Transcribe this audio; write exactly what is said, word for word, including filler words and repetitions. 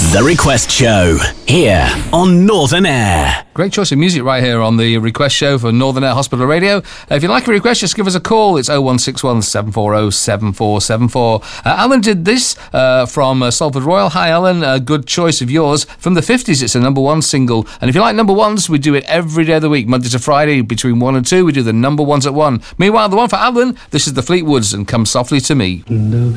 The Request Show, here on Northern Air. Great choice of music right here on the Request Show for Northern Air Hospital Radio. Uh, if you like a request, just give us a call. It's oh one six one, seven four oh, seven four seven four. Uh, Alan did this uh, from uh, Salford Royal. Hi, Alan. A good choice of yours. From the fifties, it's a number one single. And if you like number ones, we do it every day of the week. Monday to Friday, between one and two, we do the number ones at one. Meanwhile, the one for Alan, this is the Fleetwoods and Come Softly to Me. No